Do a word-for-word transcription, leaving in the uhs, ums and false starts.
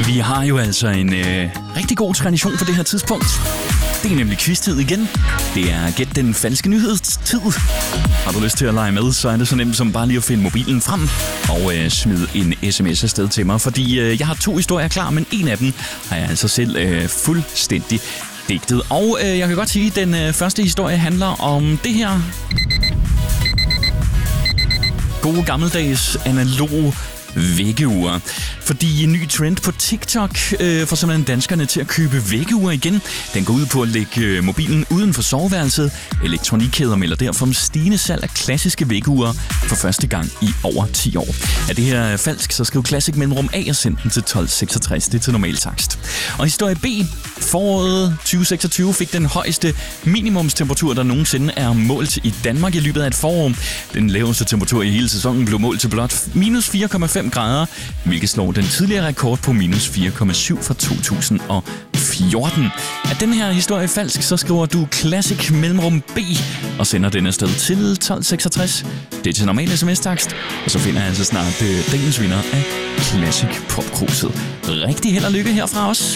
Vi har jo altså en øh, rigtig god tradition for det her tidspunkt. Det er nemlig quiz-tid igen. Det er Gæt den falske nyhedstid. Har du lyst til at lege med, så er det så nemt som bare lige at finde mobilen frem og øh, smide en sms afsted til mig. Fordi øh, jeg har to historier klar, men en af dem har jeg altså selv øh, fuldstændig digtet. Og øh, jeg kan godt sige, at den øh, første historie handler om det her. Gode gammeldags analoge væggeure. Fordi en ny trend på TikTok øh, får simpelthen danskerne til at købe væggeure igen. Den går ud på at lægge mobilen uden for soveværelset. Elektronikkæder melder derfor om stigende salg af klassiske væggeure for første gang i over ti år. Er det her falsk, så skriv Classic mellemrum A og send den til tolv seksogtres. Det er til normal takst. Og historie B. Foråret tyve seksogtyve fik den højeste minimumstemperatur, der nogensinde er målt i Danmark i løbet af et forår. Den laveste temperatur i hele sæsonen blev målt til blot minus fire komma fem grader, hvilket slår den tidligere rekord på minus fire komma syv fra to tusind og fjorten. Er den her historie falsk, så skriver du Classic mellemrum B og sender den afsted til tolv seksogtres. Det er til normal sms-takst, og så finder jeg altså snart øh, dagens vinder af Classic Popkruset. Rigtig held og lykke herfra os.